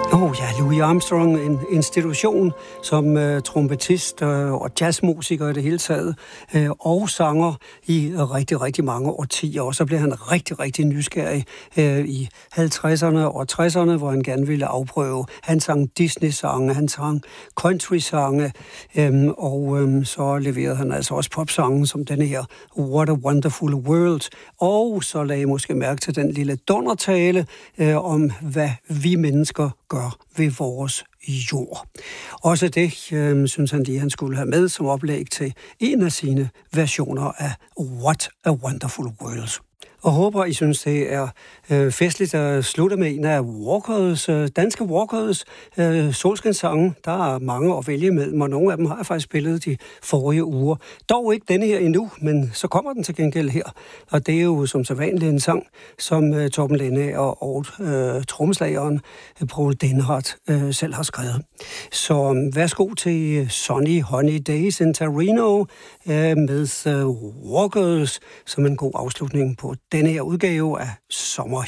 Louis Armstrong, en institution som trompetist og jazzmusiker i det hele taget, og sanger i rigtig, rigtig mange årtier. Og så blev han rigtig, rigtig nysgerrig i 50'erne og 60'erne, hvor han gerne ville afprøve. Han sang Disney-sange, han sang country-sange, og så leverede han altså også popsange som denne her What a Wonderful World. Og så lagde jeg måske mærke til den lille dundertale om, hvad vi mennesker gør ved vores jord. Også det synes han lige, han skulle have med som oplæg til en af sine versioner af What a Wonderful World. Og håber, I synes, det er festligt at slutte med en af danske Walkers solskinssange. Der er mange at vælge mellem, og nogle af dem har jeg faktisk spillet de forrige uger. Dog ikke denne her endnu, men så kommer den til gengæld her. Og det er jo som sædvanligt en sang, som Torben Lendager og trommeslageren Paul Denhardt selv har skrevet. Så værsgo til Sunny Honey Days in Torino med Walkers som en god afslutning på denne her udgave af Sommer